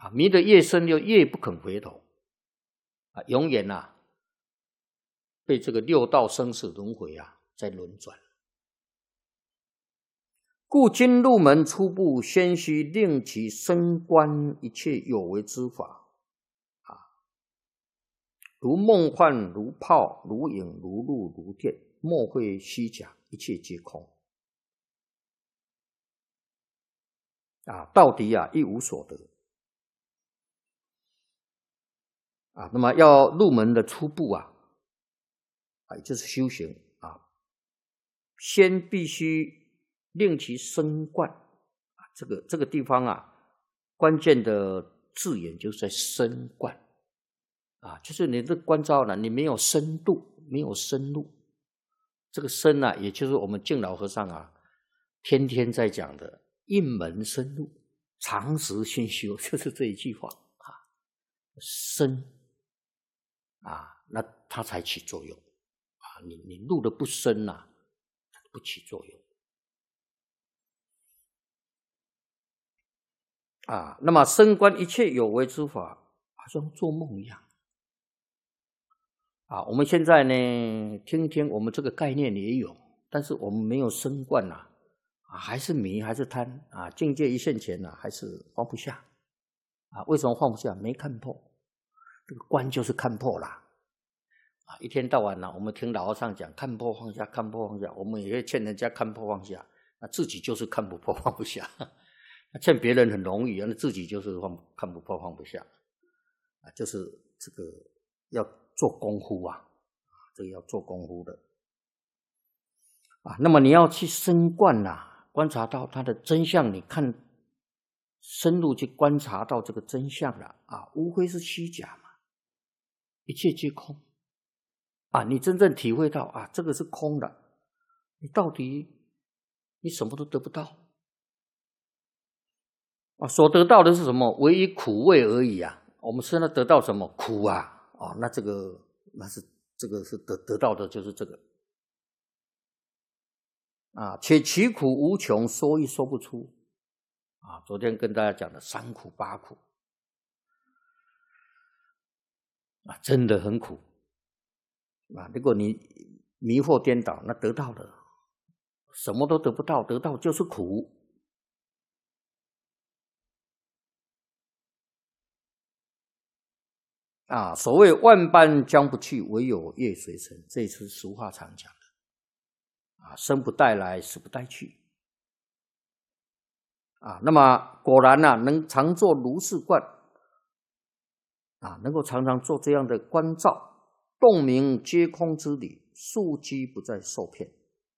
迷得越深就越不肯回头永远被这个六道生死轮回在轮转。故今入门初步，先须令其深观一切有为之法如梦幻，如泡，如影，如露，如电，莫非虚假，一切皆空到底一无所得那么要入门的初步也就是修行先必须令其深观这个地方关键的字眼就是在深观就是你的观照呢，你没有深度，没有深入。这个深也就是我们净老和尚天天在讲的一门深入，常识熏修，就是这一句话深那它才起作用你入的不深它不起作用那么深观一切有为之法，好像做梦一样我们现在呢听听，我们这个概念也有，但是我们没有深观还是迷，还是贪境界一现前还是放不下为什么放不下？没看破。这个观就是看破啦一天到晚我们听老和尚讲看破放下，看破放下，我们也会劝人家看破放下，那自己就是看不破放不下劝别人很容易，那自己就是看不破放不下就是这个要做功夫这个要做功夫的那么你要去深观观察到它的真相，你看深入去观察到这个真相了无非是虚假嘛，一切皆空你真正体会到这个是空的，你到底你什么都得不到所得到的是什么？唯一苦味而已我们现在得到什么？苦那这个是得到的就是这个且其苦无穷，说亦说不出昨天跟大家讲的三苦八苦真的很苦如果你迷惑颠倒，那得到的什么都得不到，得到就是苦所谓万般将不去，唯有业随身，这是俗话常讲的生不带来，死不带去那么果然能常做如是观能够常常做这样的观照，洞明皆空之理，庶几不再受骗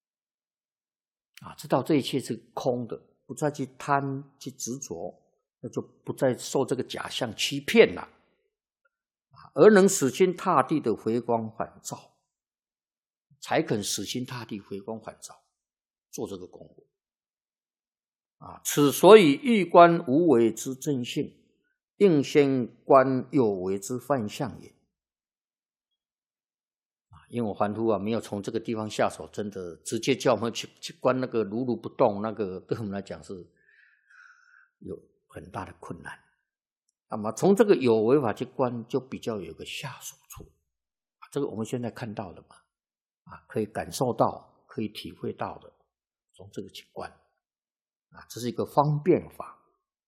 知道这一切是空的，不再去贪去执着，那就不再受这个假象欺骗了而能死心塌地的回光返照，才肯死心塌地回光返照做这个功夫此所以欲观无为之正性，应先观有为之幻象也因为我凡夫没有从这个地方下手，真的直接叫我们去观那个如如不动，那个对我们来讲是有很大的困难那么从这个有为法去观，就比较有个下手处这个我们现在看到的嘛可以感受到，可以体会到的，从这个去观这是一个方便法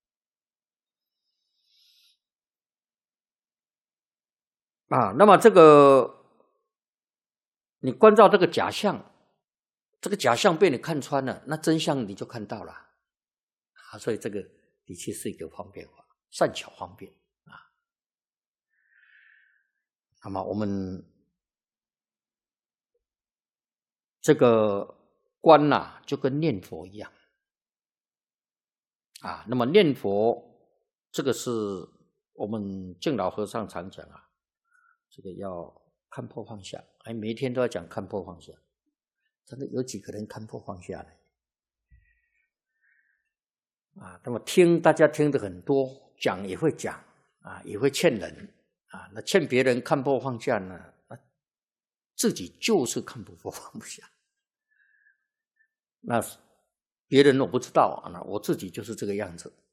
那么这个你观照这个假象，这个假象被你看穿了，那真相你就看到了所以这个的确是一个方便法，善巧方便那么我们这个观就跟念佛一样那么念佛这个是我们净老和尚常讲这个要看破放下每一天都要讲看破放下，真的有几个人看破放下呢那么大家听的很多，讲也会讲也会劝人那劝别人看破放下呢自己就是看不破放不下那别人我不知道那我自己就是这个样子